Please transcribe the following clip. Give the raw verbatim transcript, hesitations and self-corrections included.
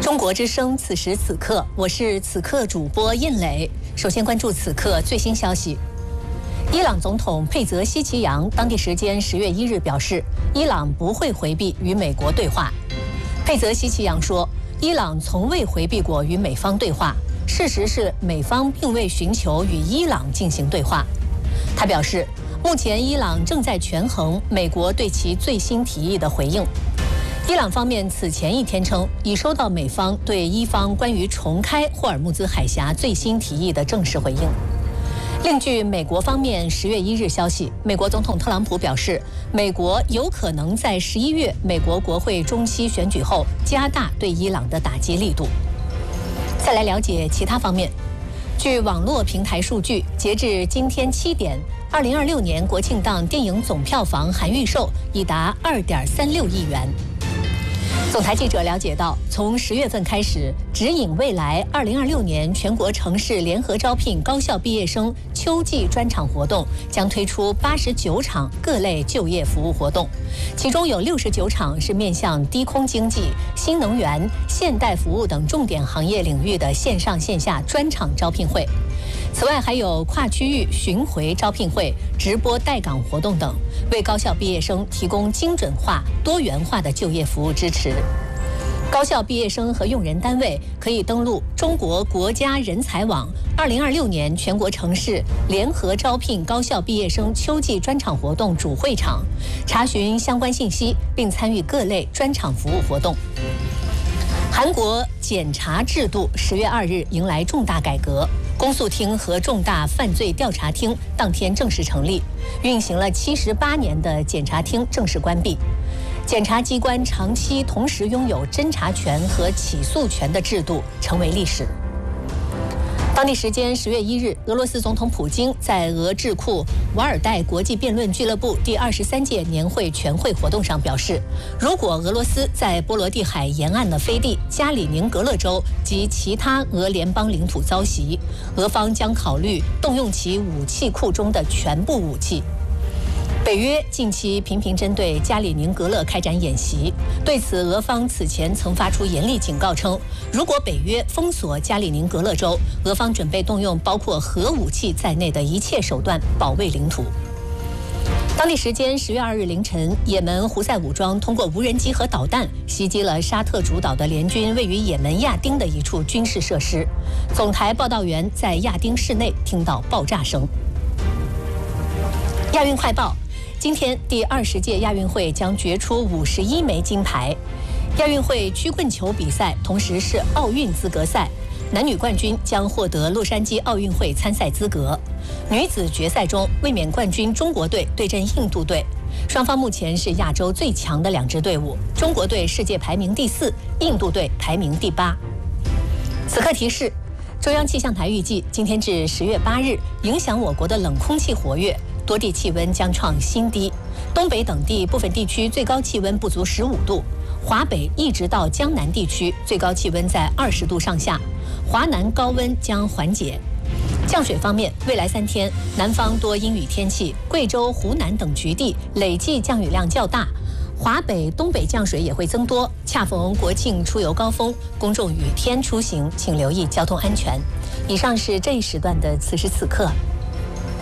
中国之声，此时此刻，我是此刻主播印磊。首先关注此刻最新消息。伊朗总统佩泽希奇扬当地时间十月一日表示，伊朗不会回避与美国对话。佩泽希奇扬说，伊朗从未回避过与美方对话，事实是美方并未寻求与伊朗进行对话。他表示，目前伊朗正在权衡美国对其最新提议的回应。伊朗方面此前一天称，已收到美方对伊方关于重开霍尔木兹海峡最新提议的正式回应。另据美国方面十月一日消息，美国总统特朗普表示，美国有可能在十一月美国国会中期选举后加大对伊朗的打击力度。再来了解其他方面。据网络平台数据，截至今天七点，二零二六年国庆档电影总票房含预售已达二点三六亿元。总台记者了解到，从十月份开始，指引未来二零二六年全国城市联合招聘高校毕业生秋季专场活动将推出八十九场各类就业服务活动，其中有六十九场是面向低空经济、新能源、现代服务等重点行业领域的线上线下专场招聘会。此外，还有跨区域巡回招聘会、直播带岗活动等，为高校毕业生提供精准化、多元化的就业服务支持。高校毕业生和用人单位可以登录中国国家人才网二零二六年全国城市联合招聘高校毕业生秋季专场活动主会场，查询相关信息，并参与各类专场服务活动。韩国检察制度十月二日迎来重大改革，公诉厅和重大犯罪调查厅当天正式成立，运行了七十八年的检察厅正式关闭。检察机关长期同时拥有侦查权和起诉权的制度成为历史。当地时间十月一日，俄罗斯总统普京在俄智库瓦尔代国际辩论俱乐部第二十三届年会全会活动上表示，如果俄罗斯在波罗的海沿岸的飞地加里宁格勒州及其他俄联邦领土遭袭，俄方将考虑动用其武器库中的全部武器。北约近期频频针对加里宁格勒开展演习，对此俄方此前曾发出严厉警告称，如果北约封锁加里宁格勒州，俄方准备动用包括核武器在内的一切手段保卫领土。当地时间十月二日凌晨，也门胡塞武装通过无人机和导弹袭击了沙特主导的联军位于也门亚丁的一处军事设施。总台报道员在亚丁市内听到爆炸声。亚运快报。今天，第二十届亚运会将决出五十一枚金牌。亚运会曲棍球比赛同时是奥运资格赛，男女冠军将获得洛杉矶奥运会参赛资格。女子决赛中，卫冕冠军中国队对阵印度队，双方目前是亚洲最强的两支队伍。中国队世界排名第四，印度队排名第八。此刻提示：中央气象台预计，今天至十月八日，影响我国的冷空气活跃。多地气温将创新低，东北等地部分地区最高气温不足十五度，华北一直到江南地区最高气温在二十度上下，华南高温将缓解。降水方面，未来三天南方多阴雨天气，贵州、湖南等局地累计降雨量较大，华北、东北降水也会增多。恰逢国庆出游高峰，公众雨天出行请留意交通安全。以上是这一时段的此时此刻，